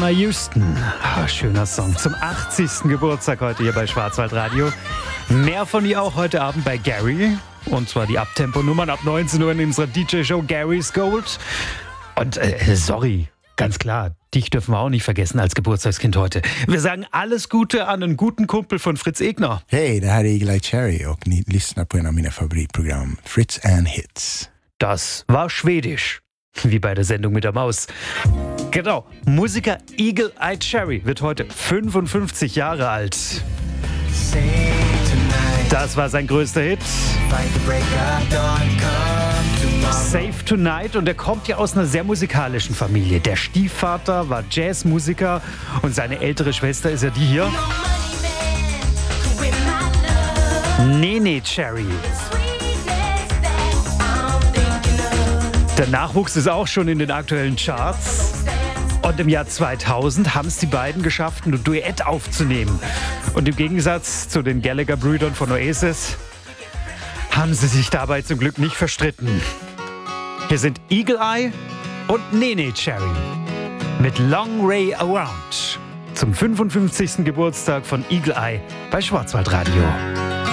Whitney Houston. Schöner Song zum 80. Geburtstag heute hier bei Schwarzwaldradio. Mehr von ihr auch heute Abend bei Gary. Und zwar die Abtempo-Nummern ab 19 Uhr in unserer DJ-Show Gary's Gold. Und sorry, ganz klar, dich dürfen wir auch nicht vergessen als Geburtstagskind heute. Wir sagen alles Gute an einen guten Kumpel von Fritz Egner. Hej, det här är Eagle-Eye Cherry och ni lyssnar på en av mina favoritprogram, Fritz and Hits. Das war Schwedisch, wie bei der Sendung mit der Maus. Genau, Musiker Eagle-Eye Cherry wird heute 55 Jahre alt. Das war sein größter Hit. Save Tonight, und er kommt ja aus einer sehr musikalischen Familie. Der Stiefvater war Jazzmusiker und seine ältere Schwester ist ja die hier. Nene Cherry. Der Nachwuchs ist auch schon in den aktuellen Charts. Und im Jahr 2000 haben es die beiden geschafft, ein Duett aufzunehmen. Und im Gegensatz zu den Gallagher-Brüdern von Oasis haben sie sich dabei zum Glück nicht verstritten. Hier sind Eagle-Eye und Nene Cherry mit Long Way Around zum 55. Geburtstag von Eagle-Eye bei Schwarzwaldradio.